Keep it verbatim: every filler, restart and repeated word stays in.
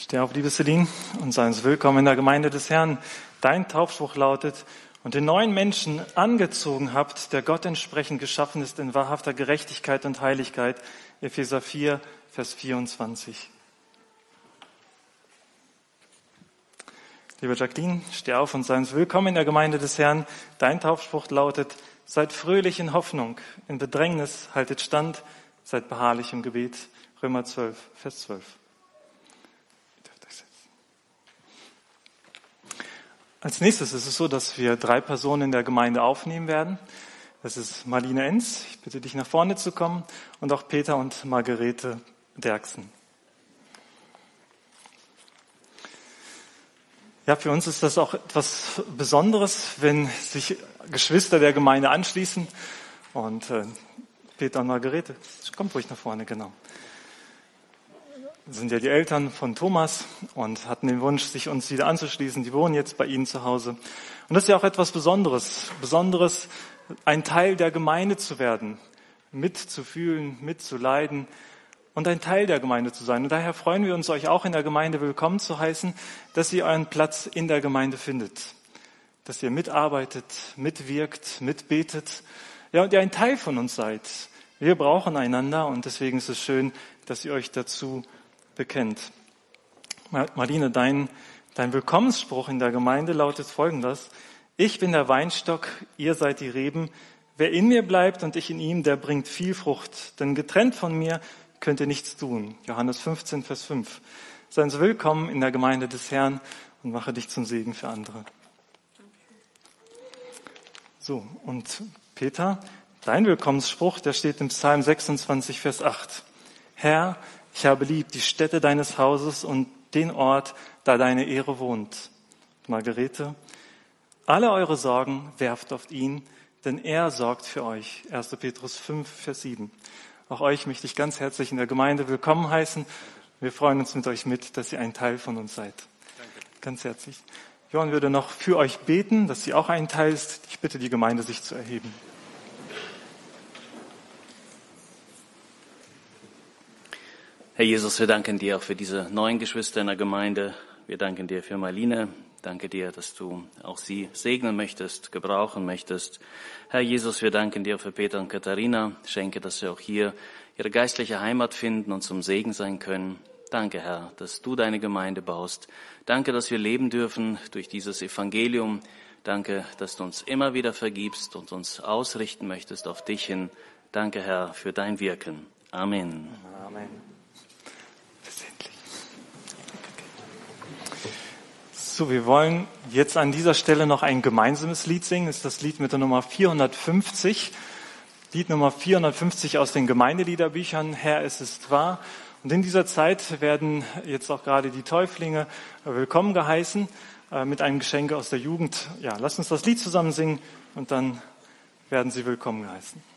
Steh auf, liebe Celine, und sei uns willkommen in der Gemeinde des Herrn. Dein Taufspruch lautet: Und den neuen Menschen angezogen habt, der Gott entsprechend geschaffen ist in wahrhafter Gerechtigkeit und Heiligkeit. Epheser vier, Vers vierundzwanzig. Liebe Jacqueline, steh auf und sei uns willkommen in der Gemeinde des Herrn. Dein Taufspruch lautet: Seid fröhlich in Hoffnung, in Bedrängnis haltet stand, seid beharrlich im Gebet. Römer zwölf, Vers zwölf. Als nächstes ist es so, dass wir drei Personen in der Gemeinde aufnehmen werden. Das ist Marlene Enz, ich bitte dich nach vorne zu kommen, und auch Peter und Margarete Derksen. Ja, für uns ist das auch etwas Besonderes, wenn sich Geschwister der Gemeinde anschließen. Und äh, Peter und Margarete, kommt ruhig nach vorne, genau. Das sind ja die Eltern von Thomas und hatten den Wunsch, sich uns wieder anzuschließen. Die wohnen jetzt bei Ihnen zu Hause. Und das ist ja auch etwas Besonderes. Besonderes, ein Teil der Gemeinde zu werden, mitzufühlen, mitzuleiden und ein Teil der Gemeinde zu sein. Und daher freuen wir uns, euch auch in der Gemeinde willkommen zu heißen, dass ihr euren Platz in der Gemeinde findet. Dass ihr mitarbeitet, mitwirkt, mitbetet. Ja, und ihr ein Teil von uns seid. Wir brauchen einander und deswegen ist es schön, dass ihr euch dazu bekennt. Marlene, dein, dein Willkommensspruch in der Gemeinde lautet folgendes: Ich bin der Weinstock, ihr seid die Reben. Wer in mir bleibt und ich in ihm, der bringt viel Frucht. Denn getrennt von mir könnt ihr nichts tun. Johannes fünfzehn, Vers fünf. Sei uns willkommen in der Gemeinde des Herrn und mache dich zum Segen für andere. So, und Peter, dein Willkommensspruch, der steht im Psalm sechsundzwanzig, Vers acht. Herr, ich habe lieb die Stätte deines Hauses und den Ort, da deine Ehre wohnt. Margarete, alle eure Sorgen werft auf ihn, denn er sorgt für euch. erster Petrus fünf, Vers sieben. Auch euch möchte ich ganz herzlich in der Gemeinde willkommen heißen. Wir freuen uns mit euch mit, dass ihr ein Teil von uns seid. Danke. Ganz herzlich. Johann würde noch für euch beten, dass sie auch ein Teil ist. Ich bitte die Gemeinde, sich zu erheben. Herr Jesus, wir danken dir auch für diese neuen Geschwister in der Gemeinde. Wir danken dir für Marlene. Danke dir, dass du auch sie segnen möchtest, gebrauchen möchtest. Herr Jesus, wir danken dir für Peter und Katharina. Schenke, dass sie auch hier ihre geistliche Heimat finden und zum Segen sein können. Danke, Herr, dass du deine Gemeinde baust. Danke, dass wir leben dürfen durch dieses Evangelium. Danke, dass du uns immer wieder vergibst und uns ausrichten möchtest auf dich hin. Danke, Herr, für dein Wirken. Amen. Amen. So, wir wollen jetzt an dieser Stelle noch ein gemeinsames Lied singen. Das ist das Lied mit der Nummer vierhundertfünfzig. Lied Nummer vierhundertfünfzig aus den Gemeindeliederbüchern, Herr, es ist wahr. Und in dieser Zeit werden jetzt auch gerade die Täuflinge willkommen geheißen mit einem Geschenk aus der Jugend. Ja, lasst uns das Lied zusammen singen und dann werden sie willkommen geheißen.